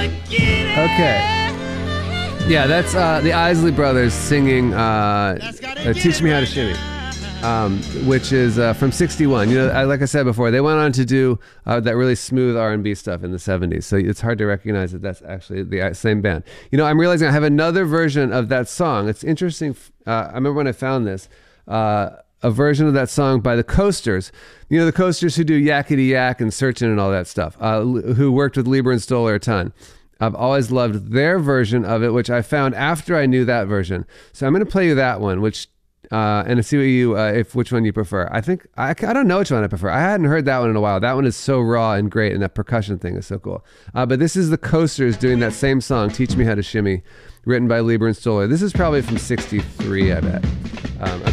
Okay. Yeah, that's the Isley Brothers singing Teach Me How to Shimmy, which is from 61. You know, like I said before, they went on to do that really smooth R&B stuff in the 70s, so it's hard to recognize that that's actually the same band. You know, I'm realizing I have another version of that song. It's interesting. I remember when I found this, a version of that song by the Coasters. You know, the Coasters who do Yakety Yak and Searchin' and all that stuff, who worked with Lieber and Stoller a ton. I've always loved their version of it, which I found after I knew that version. So I'm going to play you that one, which and see what you which one you prefer. I think I don't know which one I prefer. I hadn't heard that one in a while. That one is so raw and great, and that percussion thing is so cool. But this is the Coasters doing that same song, "Teach Me How to Shimmy," written by Lieber and Stoller. This is probably from '63, I bet.